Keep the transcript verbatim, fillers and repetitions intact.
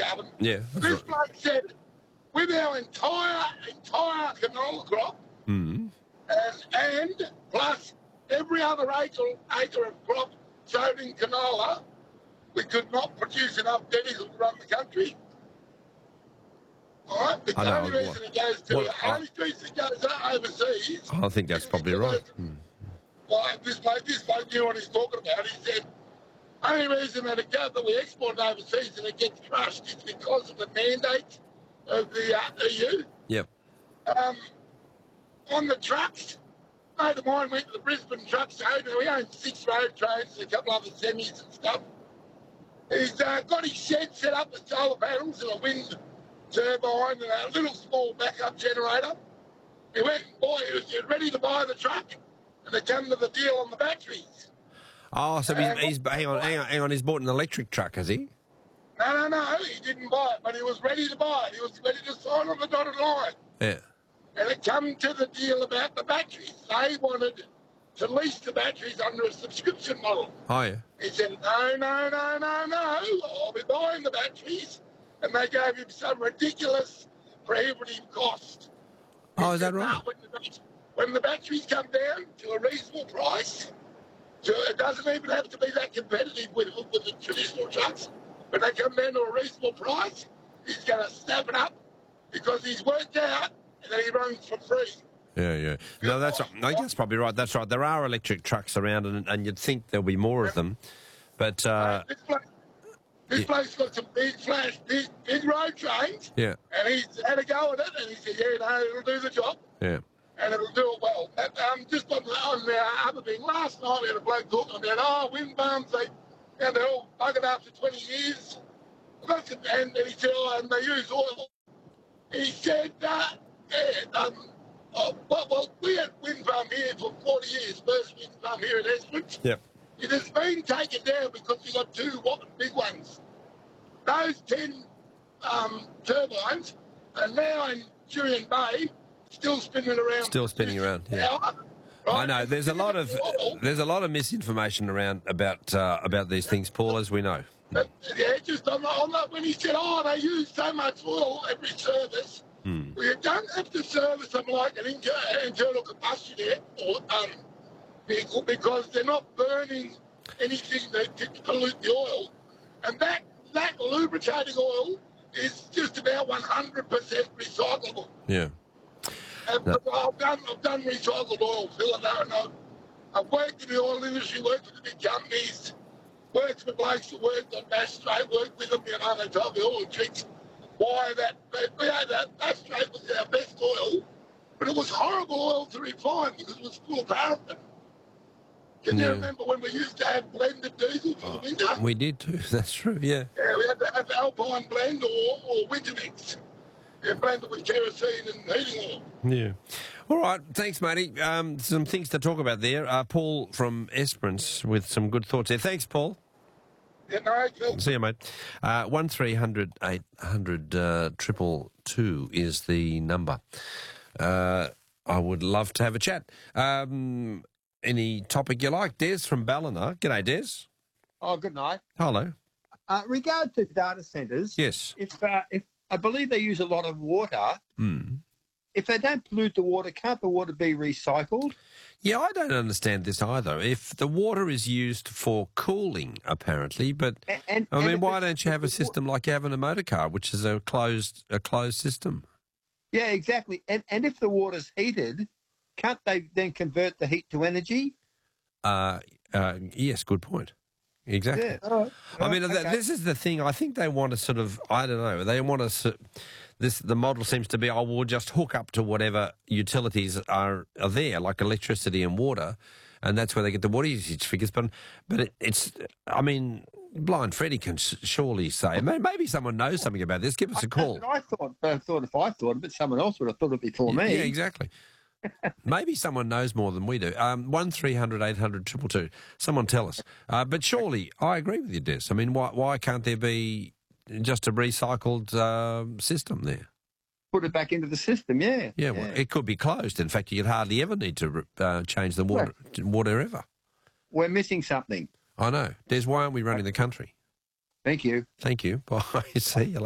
Gavin. Yeah. This Right. bloke said, with our entire, entire canola crop, Mm. and, and plus every other acre, acre of crop sown in canola, we could not produce enough diesel to run the country. All right? The I know, only reason well- it goes to, well, the I- only reason it goes overseas. I think that's is probably because- right. Mm. Well, this bloke, this bloke knew what he's talking about. He said, only reason that it goes, that we export overseas and it gets crushed is because of the mandate of the uh, E U. Yep. Um, on the trucks, a mate of mine went to the Brisbane truck show. Now, he owns six road trains and a couple other semis and stuff. He's uh, got his shed set up with solar panels and a wind turbine and a little small backup generator. He went and bought, he was ready to buy the truck, and they come to the deal on the batteries. Oh, so he's, he's hang on, hang on, hang on. He's bought an electric truck, has he? No, no, no, he didn't buy it, but he was ready to buy it. He was ready to sign on the dotted line. Yeah. And it come to the deal about the batteries. They wanted to lease the batteries under a subscription model. Oh yeah. He said, no, no, no, no, no, I'll be buying the batteries. And they gave him some ridiculous prohibitive cost. Oh, is that He said, right? "No, when, the, bat- when the batteries come down to a reasonable price, to, it doesn't even have to be that competitive with, with the traditional trucks. When they come down to a reasonable price, he's going to snap it up because he's worked out that he runs for free." Yeah, yeah. No, that's. I think that's probably right. That's right. There are electric trucks around, and, and you'd think there'll be more of them, but uh, this place, this yeah. place got some big flash, big, big road trains, yeah, and he's had a go at it, and he said, yeah, no, it'll do the job, yeah. and it'll do it well. And, um, just on the, on the other thing, last night we had a bloke talking about, oh, wind farms, they, you know, they're all buggered after twenty years. That's, and, and he said, oh, and they use oil. He said, uh, yeah, um, oh, well, well, we had wind farm here for forty years, first wind farm here in Esperance. Yep. It has been taken down because we got two what, big ones. Those ten um, turbines are now in Jurien Bay, still spinning around. Still spinning around, yeah. Hour, right? I know. There's a lot of Oil, there's a lot of misinformation around about uh, about these things, Paul, as we know. but, yeah, just on the, on the, when he said, oh, they use so much oil every service, Hmm. we don't have to service them like an inter- internal combustion air or, um, vehicle because they're not burning anything that to pollute the oil. And that, that lubricating oil is just about one hundred percent recyclable. Yeah. And No. I've done, I've done recycled oil, Phil, and I know. I've worked in the oil industry, worked with the big companies, worked with blokes that worked on Bass Strait, worked with them, you know, they told me all the tricks. Why that, you know, that Bass Strait was our best oil, but it was horrible oil to refine because it was full of paraffin. Can Yeah. you remember when we used to have blended diesel for the winter? We did too. That's true. Yeah. Yeah, we had to have Alpine blend or, or winter mix. Yeah, blended with kerosene and heating oil. Yeah. All right. Thanks, matey. Um, some things to talk about there. Uh, Paul from Esperance with some good thoughts there. Thanks, Paul. Yeah, no, Phil. See you, mate. Uh, one three hundred eight hundred uh, triple two is the number. Uh, I would love to have a chat. Um, any topic you like? Des from Ballina. G'day, Des. Oh, good night. Hello. Uh, regard to data centres, Yes. if uh, if I believe they use a lot of water, Hmm. if they don't pollute the water, can't the water be recycled? Yeah, I don't understand this either. If the water is used for cooling, apparently, but And, and I and mean, if why it's- don't you have a if the wa- system like you have in a motor car, which is a closed a closed system? Yeah, exactly. And and if the water's heated, can't they then convert the heat to energy? Uh, uh, yes, good point. Exactly. Yeah. All right. I mean, th- Okay. this is the thing. I think they want to sort of, I don't know, they want to, s- this, the model seems to be, oh, we'll just hook up to whatever utilities are, are there, like electricity and water, and that's where they get the water usage figures. But, but it, it's, I mean, Blind Freddie can s- surely say, may- maybe someone knows something about this, give us a call. That's what I thought. But I thought if I thought of it, someone else would have thought of it before me. Yeah, exactly. Maybe someone knows more than we do. Um, one three hundred eight hundred two two two. Someone tell us. Uh, but surely, I agree with you, Des. I mean, why why can't there be just a recycled uh, system there? Put it back into the system. Yeah. Yeah, well, it could be closed. In fact, you'd hardly ever need to uh, change the water water ever. We're missing something. I know. Des, why aren't we running the country? Thank you. Thank you. Bye. See you later.